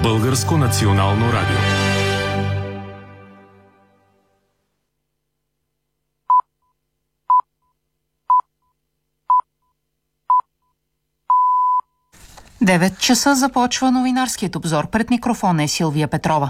Българско национално радио. Девет часа започва новинарският обзор. Пред микрофона е Силвия Петрова.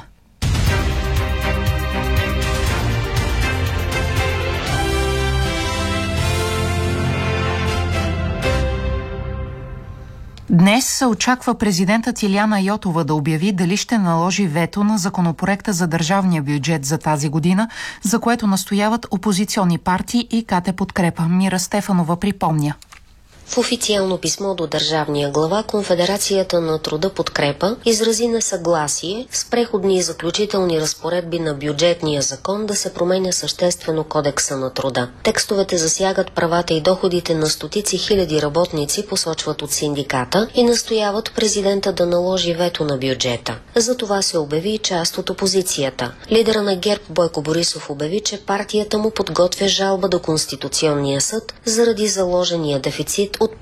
Днес се очаква президентът Илияна Йотова да обяви дали ще наложи вето на законопроекта за държавния бюджет за тази година, за което настояват опозиционни партии и КТ Подкрепа. Мира Стефанова припомня. В официално писмо до държавния глава Конфедерацията на труда Подкрепа изрази несъгласие с преходни и заключителни разпоредби на бюджетния закон да се променя съществено Кодекса на труда. Текстовете засягат правата и доходите на стотици хиляди работници, посочват от синдиката, и настояват президента да наложи вето на бюджета. За това се обяви част от опозицията. Лидера на ГЕРБ Бойко Борисов обяви, че партията му подготвя жалба до Конституционния съд заради заложения дефицит от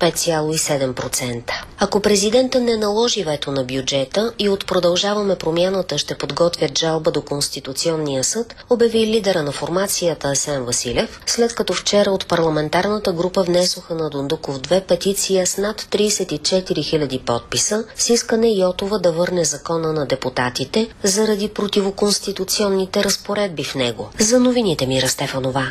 5,7%. Ако президента не наложи вето на бюджета и от Продължаваме промяната ще подготвят жалба до Конституционния съд, обяви лидера на формацията Асен Василев, след като вчера от парламентарната група внесоха на Дондуков 2 петиция с над 34 000 подписа с искане Йотова да върне закона на депутатите заради противоконституционните разпоредби в него. За новините Мира Стефанова.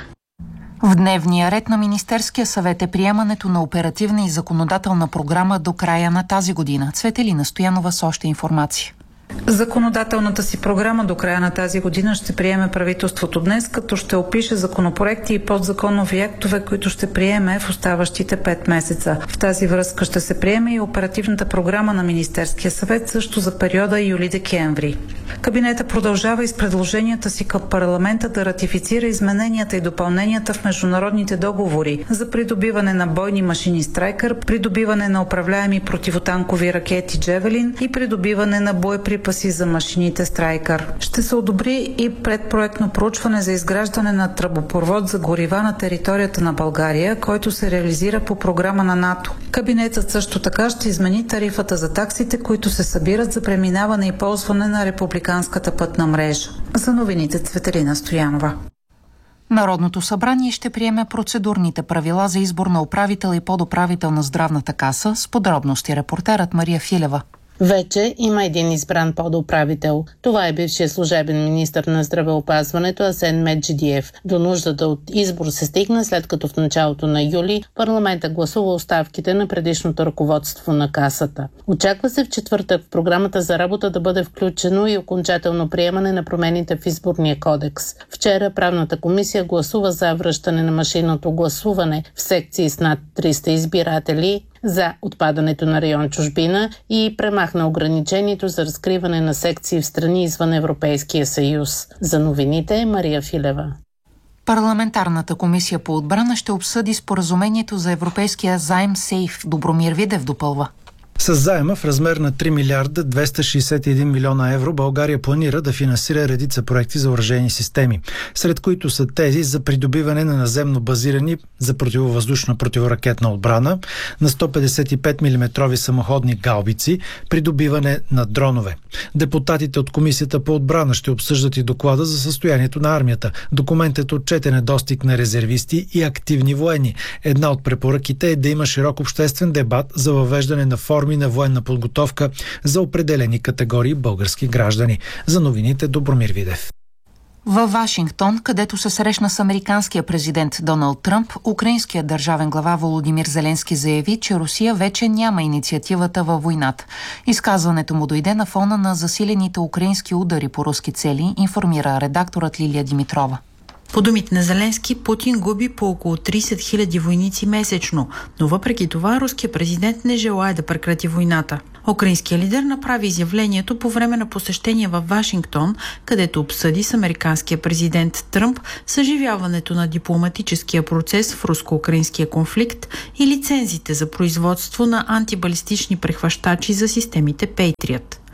В дневния ред на Министерския съвет е приемането на оперативна и законодателна програма до края на тази година. Цветелина Стоянова с още информация. Законодателната си програма до края на тази година ще приеме правителството днес, като ще опише законопроекти и подзаконови актове, които ще приеме в оставащите 5 месеца. В тази връзка ще се приеме и оперативната програма на Министерския съвет също за периода юли-декември. Кабинета продължава и с предложенията си към парламента да ратифицира измененията и допълненията в международните договори за придобиване на бойни машини Страйкър, придобиване на управляеми противотанкови ракети Джевелин и придобиване на боеприпаси за машините Страйкър. Ще се одобри и предпроектно проучване за изграждане на тръбопровод за горива на територията на България, който се реализира по програма на НАТО. Кабинетът също така ще измени тарифата за таксите, които се събират за преминаване и ползване на републиканската пътна мрежа. За новините Цветелина Стоянова. Народното събрание ще приеме процедурните правила за избор на управител и подуправител на Здравната каса. С подробности репортерът Мария Филева. Вече има един избран подуправител. Това е бившият служебен министър на здравеопазването Асен Меджидиев. До нуждата от избор се стигна, след като в началото на юли парламента гласува оставките на предишното ръководство на касата. Очаква се в четвъртък в програмата за работа да бъде включено и окончателно приемане на промените в изборния кодекс. Вчера правната комисия гласува за връщане на машинното гласуване в секции с над 300 избиратели, за отпадането на район чужбина и премахна ограничението за разкриване на секции в страни извън Европейския съюз. За новините Мария Филева. Парламентарната комисия по отбрана ще обсъди споразумението за европейския заем СЕЙФ. Добромир Видев допълва. С заема в размер на 3 милиарда 261 милиона евро България планира да финансира редица проекти за оръжейни системи, сред които са тези за придобиване на наземно базирани за противовъздушна противоракетна отбрана, на 155 мм самоходни гаубици, придобиване на дронове. Депутатите от Комисията по отбрана ще обсъждат и доклада за състоянието на армията. Документът отчете недостиг на резервисти и активни военни. Една от препоръките е да има широк обществен дебат за въвеждане на форми на военна подготовка за определени категории български граждани. За новините Добромир Видев. Във Вашингтон, където се срещна с американския президент Доналд Тръмп, украинският държавен глава Володимир Зеленски заяви, че Русия вече няма инициативата във войната. Изказването му дойде на фона на засилените украински удари по руски цели, информира редакторът Лилия Димитрова. По думите на Зеленски, Путин губи по около 30 000 войници месечно, но въпреки това руският президент не желае да прекрати войната. Украинският лидер направи изявлението по време на посещение в Вашингтон, където обсъди с американския президент Тръмп съживяването на дипломатическия процес в руско-украинския конфликт и лицензите за производство на антибалистични прехващачи за системите Patriot.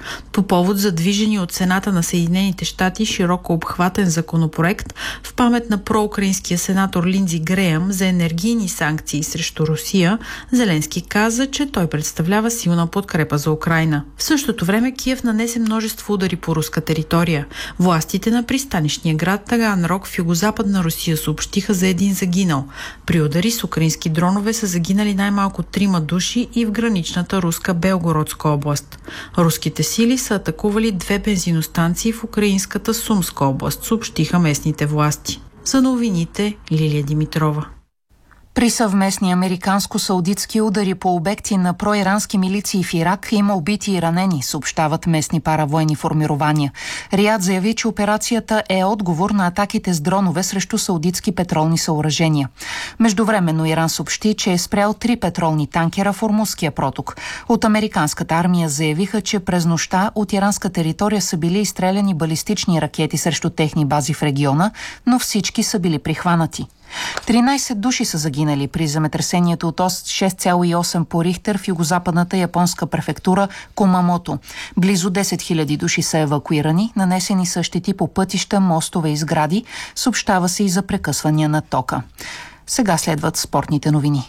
по повод задвижени от Сената на Съединените щати широко обхватен законопроект в памет на проукраинския сенатор Линдзи Греъм за енергийни санкции срещу Русия, Зеленски каза, че той представлява силна подкрепа за Украйна. В същото време Киев нанесе множество удари по руска територия. Властите на пристанищния град Таганрог в югозападна Русия съобщиха за един загинал. При удари с украински дронове са загинали най-малко 3 души и в граничната руска Белгородска област. Руските сили са атакували 2 бензиностанции в украинската Сумска област, съобщиха местните власти. За новините Лилия Димитрова. При съвместни американско-саудитски удари по обекти на проирански милиции в Ирак има убити и ранени, съобщават местни паравойни формирования. Риад заяви, че операцията е отговор на атаките с дронове срещу саудитски петролни съоръжения. Междувременно Иран съобщи, че е спрял 3 петролни танкера в Ормузския проток. От американската армия заявиха, че през нощта от иранска територия са били изстреляни балистични ракети срещу техни бази в региона, но всички са били прихванати. 13 души са загинали при земетресението от 6,8 по Рихтер в югозападната японска префектура Кумамото. Близо 10 000 души са евакуирани, нанесени са щети по пътища, мостове и сгради, съобщава се и за прекъсвания на тока. Сега следват спортните новини.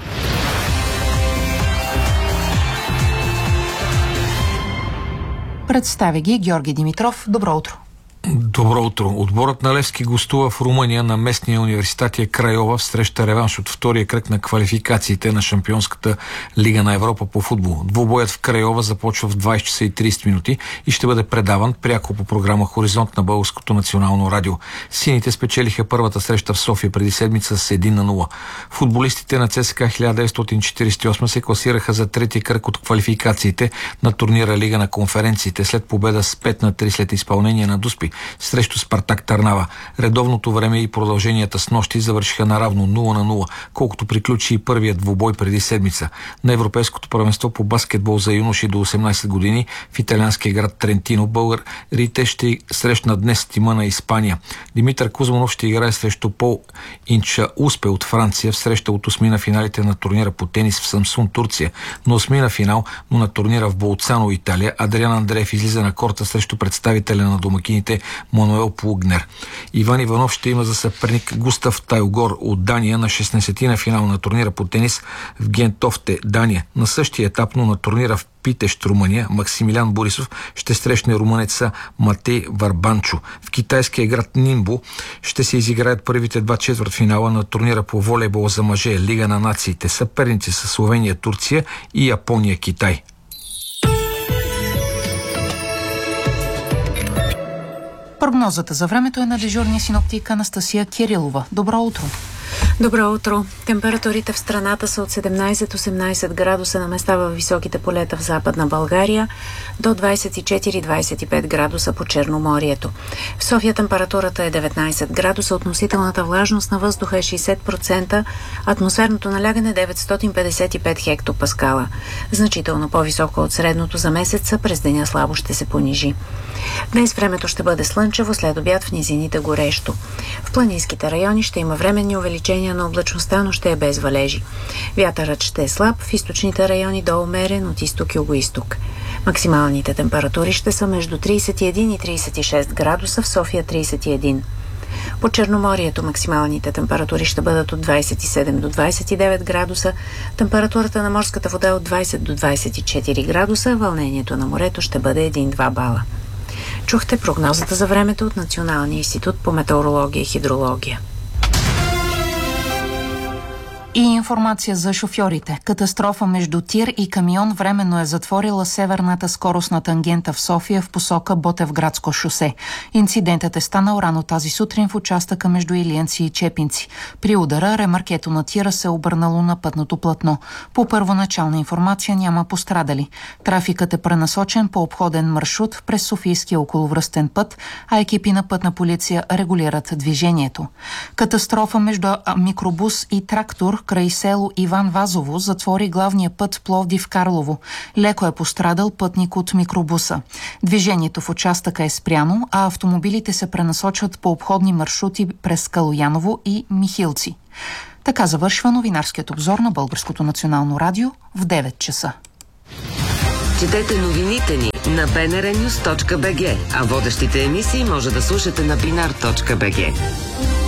Представя ги Георги Димитров. Добро утро! Добро утро. Отборът на Левски гостува в Румъния на местния университет Крайова в среща реванш от втория кръг на квалификациите на Шампионската лига на Европа по футбол. Двубоят в Крайова започва в 20 часа и 30 минути и ще бъде предаван пряко по програма Хоризонт на Българското национално радио. Сините спечелиха първата среща в София преди седмица с 1-0. Футболистите на ЦСКА 1948 се класираха за третия кръг от квалификациите на турнира Лига на конференциите след победа с 5-3 след изпълнение на Дуспи срещу Спартак Търнава. Редовното време и продълженията с нощи завършиха наравно 0-0, колкото приключи и първият двубой преди седмица. На Европейското първенство по баскетбол за юноши до 18 години в италианския град Трентино българите ще срещнат днес тима на Испания. Димитър Кузманов ще играе срещу Пол Инчауспе от Франция в среща от осмина финалите на турнира по тенис в Самсун, Турция. На осмина финал, но на турнира в Болцано, Италия, Адриан Андреев излиза на корта срещу представителя на домакините Мануел Плугнер. Иван Иванов ще има за съперник Густав Тайогор от Дания на 16-ти финал на турнира по тенис в Гентофте, Дания. На същия етап, но на турнира в Питещ, Румъния, Максимилиан Борисов ще срещне румънеца Матей Варбанчо. В китайския град Нимбо ще се изиграят първите 2 четвъртфинала на турнира по волейбол за мъже Лига на нациите. Съперници са Словения, Турция и Япония, Китай. Прогнозата за времето е на дежурния синоптик Анастасия Кирилова. Добро утро! Добро утро! Температурите в страната са от 17-18 градуса на места във високите полета в Западна България до 24-25 градуса по Черноморието. В София температурата е 19 градуса, относителната влажност на въздуха е 60%, атмосферното налягане 955 хектопаскала. Значително по-високо от средното за месеца, през деня слабо ще се понижи. Днес времето ще бъде слънчево, след обяд в низините горещо. В планинските райони ще има временни увеличения на облачността, но ще е без валежи. Вятърът ще е слаб, в източните райони до умерен от изток-югоизток. Максималните температури ще са между 31 и 36 градуса, в София 31. По Черноморието максималните температури ще бъдат от 27 до 29 градуса, температурата на морската вода от 20 до 24 градуса, вълнението на морето ще бъде 1-2 бала. Чухте прогнозата за времето от Националния институт по метеорология и хидрология. И информация за шофьорите. Катастрофа между тир и камион временно е затворила северната скоростна тангента в София в посока Ботевградско шосе. Инцидентът е станал рано тази сутрин в участъка между Илиянци и Чепинци. При удара ремаркето на тира се е обърнало на пътното платно. По първоначална информация няма пострадали. Трафикът е пренасочен по обходен маршрут през Софийския околовръстен път, а екипи на пътна полиция регулират движението. Катастрофа между микробус и трактор край село Иван Вазово затвори главния път Пловдив-Карлово. Леко е пострадал пътник от микробуса. Движението в участъка е спряно, а автомобилите се пренасочват по обходни маршрути през Калояново и Михилци. Така завършва новинарският обзор на Българското национално радио в 9 часа. Четете новините ни на bnrnews.bg, а водещите емисии може да слушате на binar.bg.